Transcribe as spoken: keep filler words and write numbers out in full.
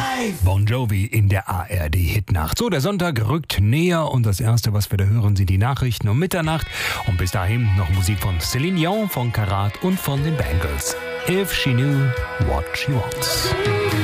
Bon Jovi in der A R D-Hitnacht. So, der Sonntag rückt näher und das Erste, was wir da hören, sind die Nachrichten um Mitternacht. Und bis dahin noch Musik von Celine Dion, von Karat und von den Bangles. If she knew what she wants.